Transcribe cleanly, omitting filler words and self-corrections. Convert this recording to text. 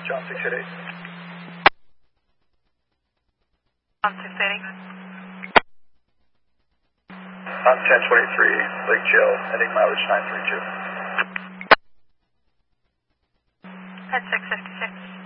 John 688. John 680. On 1023, Lake Jail, ending mileage 932. At 656.